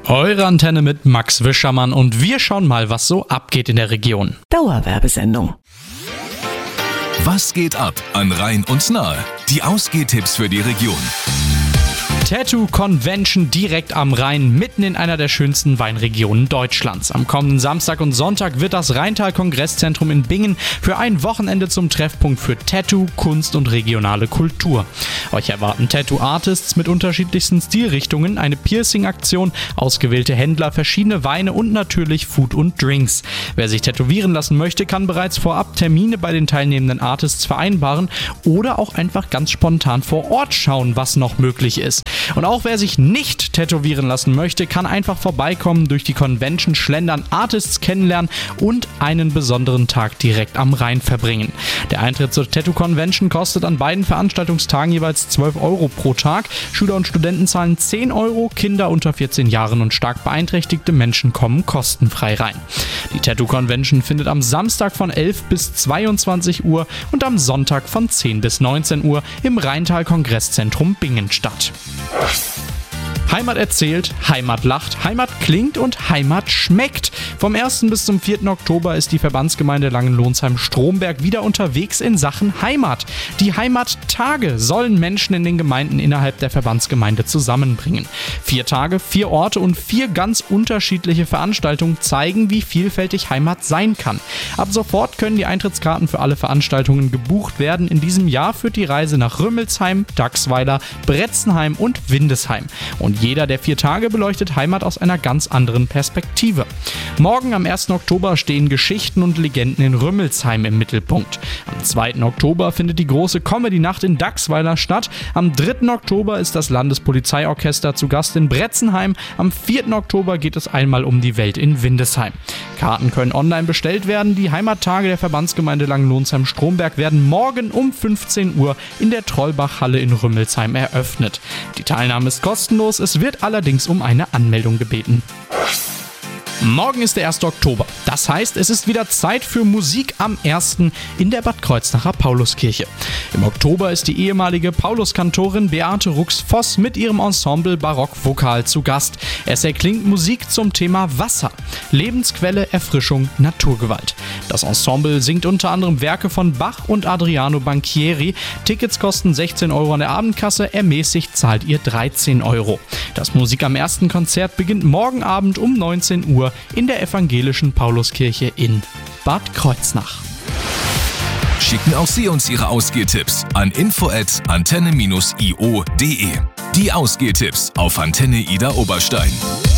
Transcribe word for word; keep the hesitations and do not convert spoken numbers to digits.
Eure Antenne mit Max Wischermann und wir schauen mal, was so abgeht in der Region. Dauerwerbesendung. Was geht ab an Rhein und Nahe? Die Ausgehtipps für die Region. Tattoo Convention direkt am Rhein, mitten in einer der schönsten Weinregionen Deutschlands. Am kommenden Samstag und Sonntag wird das Rheintal-Kongresszentrum in Bingen für ein Wochenende zum Treffpunkt für Tattoo, Kunst und regionale Kultur. Euch erwarten Tattoo-Artists mit unterschiedlichsten Stilrichtungen, eine Piercing-Aktion, ausgewählte Händler, verschiedene Weine und natürlich Food und Drinks. Wer sich tätowieren lassen möchte, kann bereits vorab Termine bei den teilnehmenden Artists vereinbaren oder auch einfach ganz spontan vor Ort schauen, was noch möglich ist. Und auch wer sich nicht tätowieren lassen möchte, kann einfach vorbeikommen, durch die Convention schlendern, Artists kennenlernen und einen besonderen Tag direkt am Rhein verbringen. Der Eintritt zur Tattoo Convention kostet an beiden Veranstaltungstagen jeweils zwölf Euro pro Tag. Schüler und Studenten zahlen zehn Euro, Kinder unter vierzehn Jahren und stark beeinträchtigte Menschen kommen kostenfrei rein. Die Tattoo Convention findet am Samstag von elf bis zweiundzwanzig Uhr und am Sonntag von zehn bis neunzehn Uhr im Rheintal-Kongresszentrum Bingen statt. Heimat erzählt, Heimat lacht, Heimat klingt und Heimat schmeckt. Vom ersten bis zum vierten Oktober ist die Verbandsgemeinde Langenlonsheim-Stromberg wieder unterwegs in Sachen Heimat. Die Heimattage sollen Menschen in den Gemeinden innerhalb der Verbandsgemeinde zusammenbringen. Vier Tage, vier Orte und vier ganz unterschiedliche Veranstaltungen zeigen, wie vielfältig Heimat sein kann. Ab sofort können die Eintrittskarten für alle Veranstaltungen gebucht werden. In diesem Jahr führt die Reise nach Rümmelsheim, Dachsweiler, Bretzenheim und Windesheim. Und jeder der vier Tage beleuchtet Heimat aus einer ganz anderen Perspektive. Morgen am ersten Oktober stehen Geschichten und Legenden in Rümmelsheim im Mittelpunkt. Am zweiten Oktober findet die große Comedy-Nacht in Dachsweiler statt. Am dritten Oktober ist das Landespolizeiorchester zu Gast in Bretzenheim. Am vierten Oktober geht es einmal um die Welt in Windesheim. Karten können online bestellt werden. Die Heimattage der Verbandsgemeinde Langenlonsheim-Stromberg werden morgen um fünfzehn Uhr in der Trollbachhalle in Rümmelsheim eröffnet. Die Teilnahme ist kostenlos, es wird allerdings um eine Anmeldung gebeten. Morgen ist der erste Oktober. Das heißt, es ist wieder Zeit für Musik am ersten in der Bad Kreuznacher Pauluskirche. Im Oktober ist die ehemalige Pauluskantorin Beate Rux-Voss mit ihrem Ensemble Barock Vokal zu Gast. Es erklingt Musik zum Thema Wasser, Lebensquelle, Erfrischung, Naturgewalt. Das Ensemble singt unter anderem Werke von Bach und Adriano Banchieri. Tickets kosten sechzehn Euro an der Abendkasse, ermäßigt zahlt ihr dreizehn Euro. Das Musik am ersten Konzert beginnt morgen Abend um neunzehn Uhr in der evangelischen Pauluskirche in Bad Kreuznach. Schicken auch Sie uns Ihre Ausgehtipps an info at antenne dash i o punkt de. Die Ausgehtipps auf Antenne Ida Oberstein.